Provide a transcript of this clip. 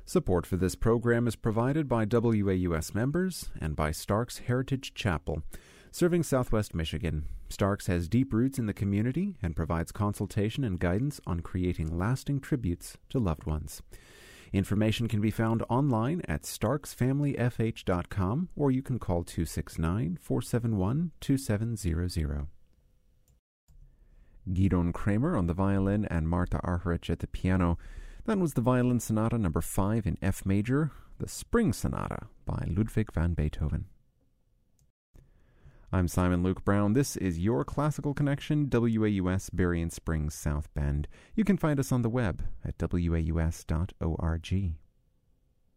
Support for this program is provided by WAUS members and by Starks Heritage Chapel. Serving Southwest Michigan, Starks has deep roots in the community and provides consultation and guidance on creating lasting tributes to loved ones. Information can be found online at starksfamilyfh.com, or you can call 269-471-2700. Gidon Kramer on the violin and Marta Argerich at the piano. That was the Violin Sonata No. 5 in F major, the Spring Sonata by Ludwig van Beethoven. I'm Simon Luke Brown. This is your Classical Connection, WAUS Berrien Springs, South Bend. You can find us on the web at waus.org.